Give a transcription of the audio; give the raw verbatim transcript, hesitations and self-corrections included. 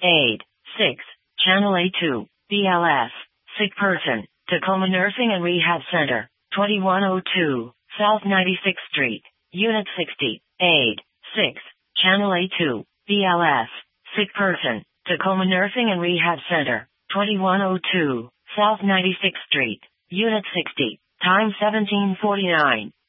Aid. six. Channel A two. B L S. Sick person. Tacoma Nursing and Rehab Center. twenty-one oh two. South ninety-sixth Street. Unit sixty. Aid. six. Channel A two. B L S. Sick person. Tacoma Nursing and Rehab Center. twenty-one oh two. South ninety-sixth Street. Unit sixty. Time seventeen forty-nine.